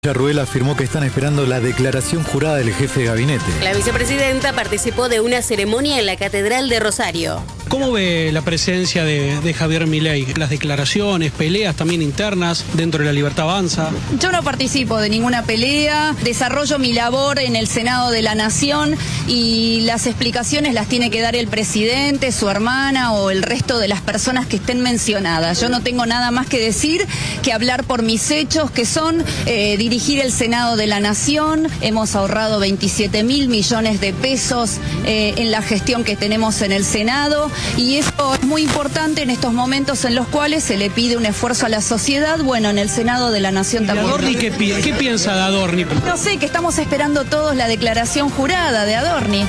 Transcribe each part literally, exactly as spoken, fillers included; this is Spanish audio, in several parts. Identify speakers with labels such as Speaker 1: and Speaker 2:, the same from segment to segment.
Speaker 1: Ruel afirmó que están esperando la declaración jurada del jefe de gabinete.
Speaker 2: La vicepresidenta participó de una ceremonia en la Catedral de Rosario.
Speaker 3: ¿Cómo ve la presencia de, de Javier Milei? Las declaraciones, peleas también internas dentro de la Libertad Avanza.
Speaker 4: Yo no participo de ninguna pelea, desarrollo mi labor en el Senado de la Nación y las explicaciones las tiene que dar el presidente, su hermana o el resto de las personas que estén mencionadas. Yo no tengo nada más que decir que hablar por mis hechos, que son eh, dirigir el Senado de la Nación. Hemos ahorrado veintisiete mil millones de pesos eh, en la gestión que tenemos en el Senado. Y eso es muy importante en estos momentos en los cuales se le pide un esfuerzo a la sociedad. Bueno, en el Senado de la Nación también.
Speaker 3: ¿Adorni qué, qué piensa de Adorni?
Speaker 4: No sé, que estamos esperando todos la declaración jurada de Adorni.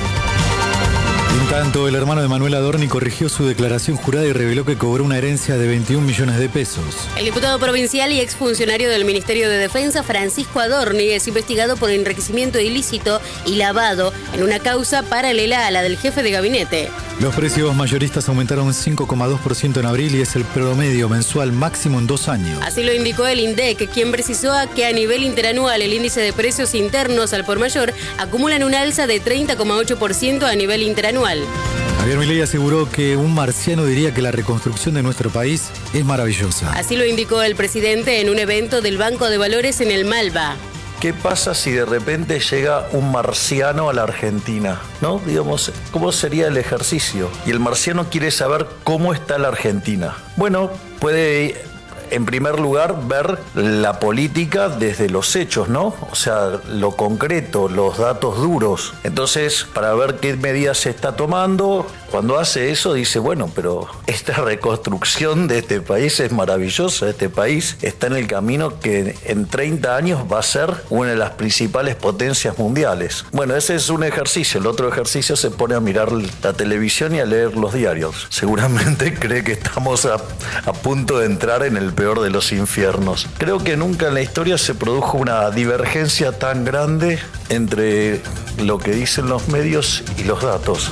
Speaker 1: En tanto, el hermano de Manuel Adorni corrigió su declaración jurada y reveló que cobró una herencia de veintiún millones de pesos.
Speaker 2: El diputado provincial y exfuncionario del Ministerio de Defensa, Francisco Adorni, es investigado por enriquecimiento ilícito y lavado en una causa paralela a la del jefe de gabinete.
Speaker 1: Los precios mayoristas aumentaron cinco coma dos por ciento en abril y es el promedio mensual máximo en dos años.
Speaker 2: Así lo indicó el INDEC, quien precisó que a nivel interanual el índice de precios internos al por mayor acumulan un alza de treinta coma ocho por ciento a nivel interanual.
Speaker 1: Javier Milei aseguró que un marciano diría que la reconstrucción de nuestro país es maravillosa.
Speaker 2: Así lo indicó el presidente en un evento del Banco de Valores en el Malva.
Speaker 5: ¿Qué pasa si de repente llega un marciano a la Argentina? ¿No? Digamos, ¿cómo sería el ejercicio? Y el marciano quiere saber cómo está la Argentina. Bueno, puede, en primer lugar, ver la política desde los hechos, ¿no? O sea, lo concreto, los datos duros. Entonces, para ver qué medidas se está tomando, cuando hace eso dice, bueno, pero esta reconstrucción de este país es maravillosa. Este país está en el camino que en treinta años va a ser una de las principales potencias mundiales. Bueno, ese es un ejercicio. El otro ejercicio se pone a mirar la televisión y a leer los diarios. Seguramente cree que estamos a, a punto de entrar en el peor de los infiernos. Creo que nunca en la historia se produjo una divergencia tan grande entre lo que dicen los medios y los datos.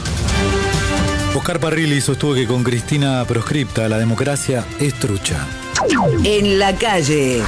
Speaker 1: Oscar Parrilli sostuvo que con Cristina proscripta la democracia es trucha.
Speaker 6: En la calle.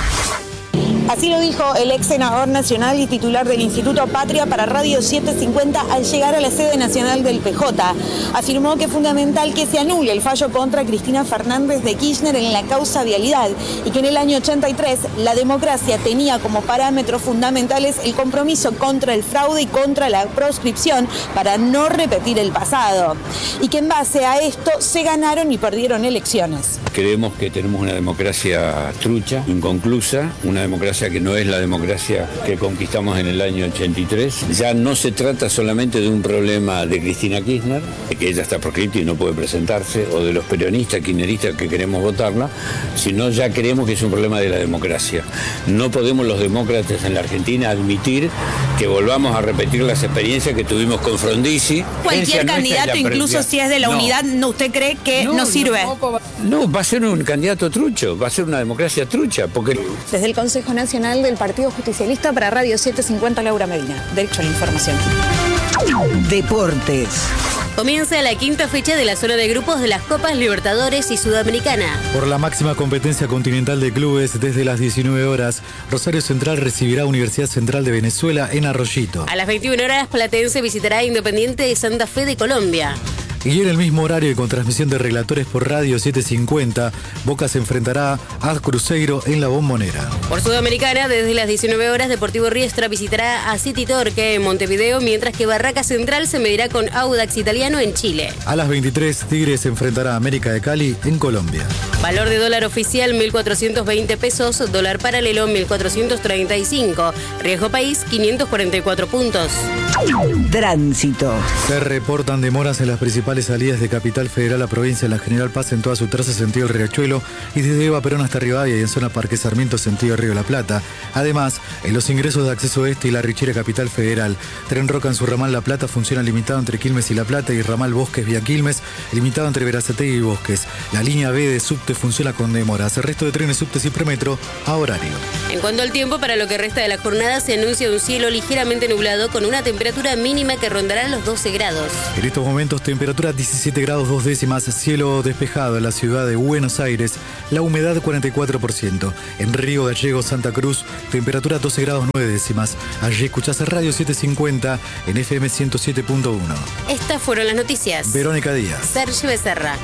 Speaker 7: Así lo dijo el ex senador nacional y titular del Instituto Patria para Radio setecientos cincuenta al llegar a la sede nacional del P J. Afirmó que es fundamental que se anule el fallo contra Cristina Fernández de Kirchner en la causa vialidad y que en el año ochenta y tres la democracia tenía como parámetros fundamentales el compromiso contra el fraude y contra la proscripción para no repetir el pasado. Y que en base a esto se ganaron y perdieron elecciones.
Speaker 8: Creemos que tenemos una democracia trucha, inconclusa, una democracia que no es la democracia que conquistamos en el año ochenta y tres. Ya no se trata solamente de un problema de Cristina Kirchner, de que ella está proscripta y no puede presentarse, o de los peronistas, kirchneristas que queremos votarla, sino ya creemos que es un problema de la democracia. No podemos los demócratas en la Argentina admitir que volvamos a repetir las experiencias que tuvimos con Frondizi.
Speaker 7: Cualquier candidato, incluso si es de la
Speaker 8: no.
Speaker 7: unidad, no, ¿usted cree que no, no sirve?
Speaker 8: No, no, va a ser un candidato trucho, va a ser una democracia trucha, porque...
Speaker 7: Desde el Consejo Nacional del Partido Justicialista para Radio setecientos cincuenta, Laura Medina. Derecho a la información.
Speaker 6: Deportes.
Speaker 2: Comienza la quinta fecha de la zona de grupos de las Copas Libertadores y Sudamericana.
Speaker 1: Por la máxima competencia continental de clubes, desde las diecinueve horas, Rosario Central recibirá a Universidad Central de Venezuela en Arroyito.
Speaker 2: A las veintiuna horas, Platense visitará a Independiente de Santa Fe de Colombia.
Speaker 1: Y en el mismo horario y con transmisión de relatores por Radio setecientos cincuenta, Boca se enfrentará a Cruzeiro en la Bombonera.
Speaker 2: Por Sudamericana, desde las diecinueve horas, Deportivo Riestra visitará a City Torque en Montevideo, mientras que Barraca Central se medirá con Audax Italiano en Chile.
Speaker 1: A las veintitrés, Tigre se enfrentará a América de Cali en Colombia.
Speaker 2: Valor de dólar oficial mil cuatrocientos veinte pesos, dólar paralelo mil cuatrocientos treinta y cinco, riesgo país quinientos cuarenta y cuatro puntos.
Speaker 6: Tránsito.
Speaker 1: Se reportan demoras en las principales salidas de Capital Federal a provincia en la General Paz en toda su traza sentido el Riachuelo y desde Eva Perón hasta Rivadavia y en zona Parque Sarmiento sentido Río de la Plata. Además, en los ingresos de acceso este y la Richera Capital Federal, Tren Roca en su ramal La Plata funciona limitado entre Quilmes y La Plata y ramal Bosques vía Quilmes, limitado entre Verazategui y Bosques. La línea B de subte funciona con demoras. El resto de trenes subtes y premetro a horario.
Speaker 2: En cuanto al tiempo, para lo que resta de la jornada se anuncia un cielo ligeramente nublado con una temperatura mínima que rondará los doce grados.
Speaker 1: En estos momentos, temperatura temperatura diecisiete grados dos décimas, cielo despejado en la ciudad de Buenos Aires, la humedad cuarenta y cuatro por ciento. En Río Gallegos, Santa Cruz, temperatura doce grados nueve décimas. Allí escuchás Radio setecientos cincuenta en F M ciento siete punto uno.
Speaker 2: Estas fueron las noticias.
Speaker 1: Verónica Díaz.
Speaker 2: Sergio Becerra.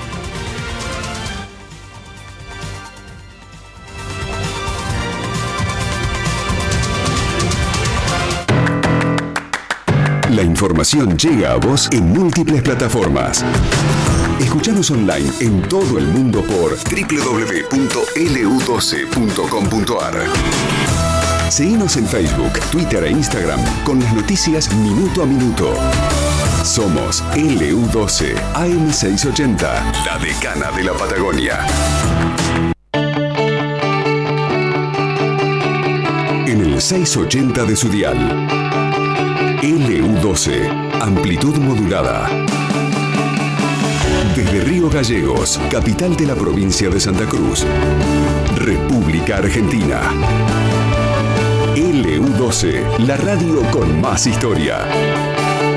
Speaker 9: La información llega a vos en múltiples plataformas. Escuchanos online en todo el mundo por doble u doble u doble u punto L U doce punto com punto A R. Seguinos en Facebook, Twitter e Instagram con las noticias minuto a minuto. Somos L U doce A M seiscientos ochenta, la decana de la Patagonia. En el seiscientos ochenta de su dial. L U doce, amplitud modulada. Desde Río Gallegos, capital de la provincia de Santa Cruz, República Argentina. L U doce, la radio con más historia.